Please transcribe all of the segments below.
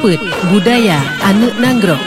Liput Budaya Anu Nanggro.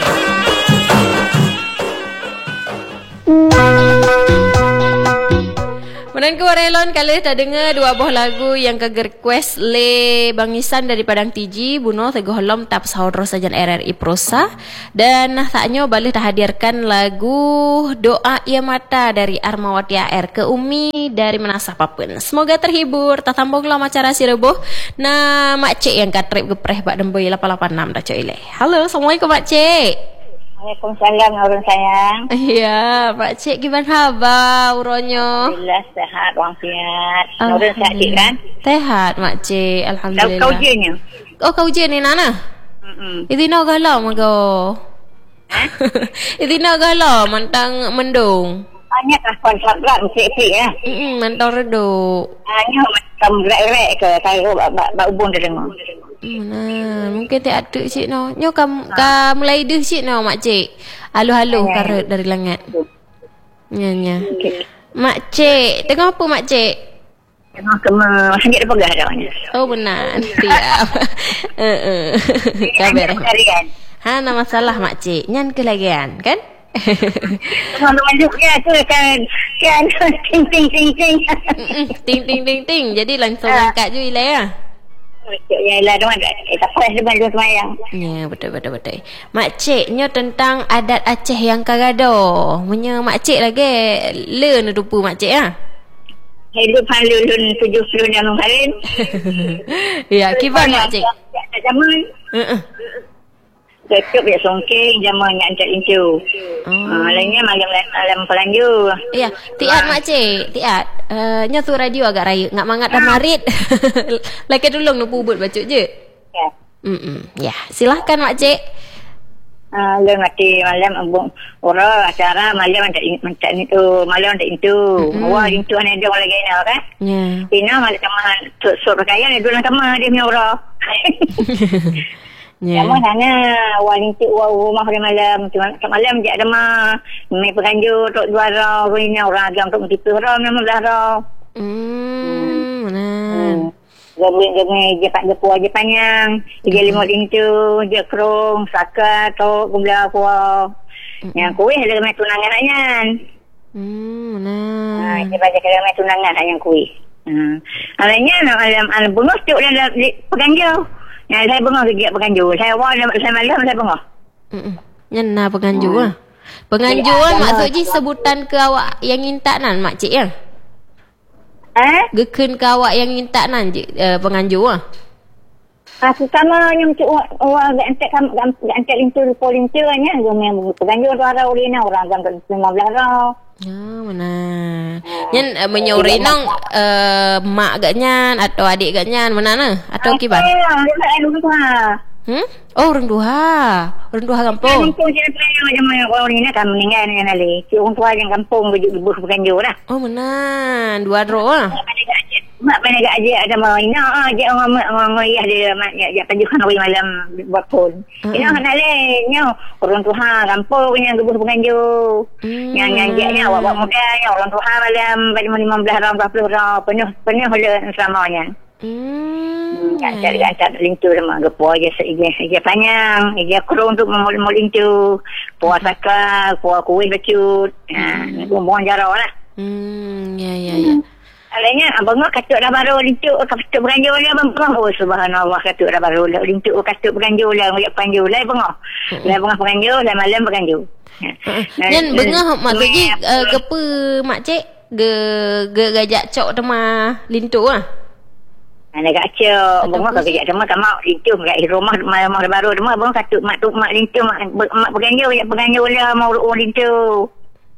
Menan ke warelon kali dah dengar dua buah lagu yang ke request le Bang Isan dari Padang Tiji Buno Teguh Holom tap sahur sajan RRI Prosa, dan taknya balik dah hadirkan lagu Doa Ia Mata dari Armawati AR ke Umi dari Menasah Papun. Semoga terhibur. Tak tambunglah macara si reboh. Nah, Mak Cik yang katrip gepreh Pak Demboi 886 dah coy le. Halo, Assalamualaikum Mak Cik. Waalaikumsalam orang sayang. Ya, Pak Cik gimana khabar uronyo? Alhamdulillah sehat, walafiat. Orang sehat cik kan? Sehat Mak Cik, alhamdulillah. Kau ujiannya? Oh, kau ujian ni Nana? Itu nak galau mago. Itu nak galau mantang mendung. Banyak lah kontak mesti ya. Mantang reduk. Hanya macam rek-rek ke kalau bak ubun dah dengar. Mungkin tak ada cik no. Nyo kam mulai dah cik no Mak Cik. Halo-halo karet dari langit. Nya. Okay. Mak Cik, tengok apa Mak Cik? Tengok kema sangat dia pegah dah banyak. Oh benar. Siap. Kabar. Ha, nama salah Mak Cik. Nyan ke lagian kan? Kalau masuknya tu kan ting ting ting ting. Ting. Jadi langsung angkat je Ilai lah. Ya lah dong ada. Tak payah depan dua semayang. Ya, betul. Mak Cik, nyo tentang adat Aceh yang kagado. Punya Mak Cik lagi le na rupa Mak Cik ah. Hidup halulun 70 tahun kemarin. Ya, kiban Mak Cik. Tak zaman. Ketuk ya songkeng zaman yang antar incu. Lainnya malam pelanju. Ya, tiat Mak Cik, tiat. Nya tu radio agak raya, ngak mangat dah marit. Laki tolong nu pubut bacuk je. Ya. Ya, silahkan Mak Cik. Lalu mati malam abang orang acara malam antar itu malam antar itu. Wah itu ane dia lagi ni kan? Ya. Ina malam kemahan sur pakaian itu dalam kamar dia punya orang. Ya. Kamu sana waling tu rumah dia malam malam je ada mah mai penganjur tok juara rina orang agam tok tipu orang memang dah. Mana? Gabung je panjang, je limut itu, je kerong, saka tok gula kuah. Yang kuih ada mai tunangan anaknya. Mana? Je baca kalau mai tunangan yang kuih. Alanya malam bonus tu dah penganjur. Yang saya bengah kerja penganjur. Saya malam saya bengah. Nyana penganjur ah. Penganjuran maksud je sebutan ke awak yang minta nan Mak Cik ya? Geken ke awak yang minta nan penganjur ah. Sama yang cik orang antek lintur polintur nya gome penganjur tu ada urina orang kan 15 ro. Ya, mana? Nyan menyore nang mak agaknya atau adik agaknya mana na? Atau kiban? Oh, orang duha kampung. Kampung je macam orang ni kan meninggal ni nali. Si orang tua yang kampung bukan penganjur lah. Oh, mana? Dua ro ah. Mak mana gak aja ada mau ina aja orang ayah dia ya tajukan hari malam buat pun. Ina nak le orang tua kampung yang gebus penganjur. Yang dia awak muda orang tua malam bagi 15 orang 20 orang penuh oleh selamanya. Cari lintu sama gepo aja seija panjang, ija kurung untuk memul lintu. Puasa ka, kuih bacut. Buang jarau lah. Ya. Alanya abang katuk dah baru lintu katuk beranjur lah bang. Oh subhanallah katuk dah baru lintu katuk beranjur lah ngajak panjur lah bang. Lah bang beranjur lah malam beranjur. Yan bengah mak pergi gepe Mak Cik gajak cok tema lintu ah. Ana gacak bang gajak tema tak mau lintu kat rumah malam baru tema bang katuk mak lintu mak beranjur ya beranjur lah mau lintu.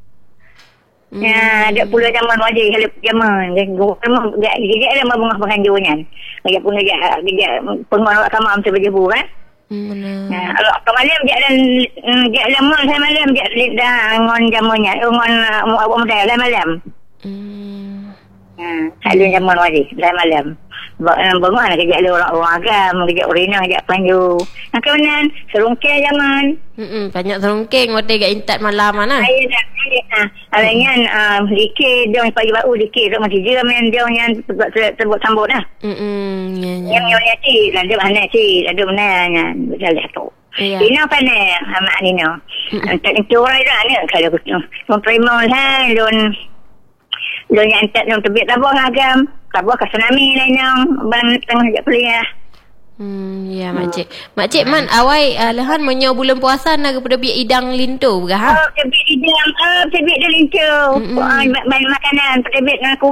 Ya, ada pula zaman wajib kalau zaman gak ada bunga penganjurnya. Gak pun gak penguat kamar mesti berjebu kan. Nah, kalau malam dia lama saya malam dia dah ngon jamunya, ngon awak muda lah malam. Kalau zaman wajib lah malam. Bangun nak kejap ada orang agam, kejap orina, kejap panju. Nak ke mana? Serungkir zaman. Banyak serungking waktu kat intat malam mana. Saya nak alangan dikir dia pagi bau dikir tak mesti je main dia yang terbuat sambut dah. Yang ti dan dia mana ti ada mana berjalan tu. Ini apa ni mak ni no. Tak itu orang dah ni kalau aku terima lah don yang tak nak terbit tabah agam, tabah ke tsunami lah yang bang tengah jak kuliah. Ya makcik. Makcik man awai lahan menyo bulan puasa nak kepada biak idang lintu ke ha? Biak idang, biak dia lintu. Makanan, biak dengan